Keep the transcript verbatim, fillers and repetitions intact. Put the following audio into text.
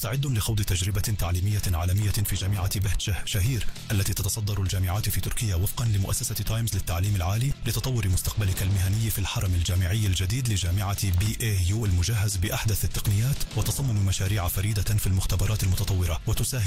مستعد لخوض تجربة تعليمية عالمية في جامعة بهتشه شهير التي تتصدر الجامعات في تركيا وفقا لمؤسسة تايمز للتعليم العالي لتطور مستقبلك المهني في الحرم الجامعي الجديد لجامعة بي اي يو المجهز بأحدث التقنيات وتصمم مشاريع فريدة في المختبرات المتطورة وتساهم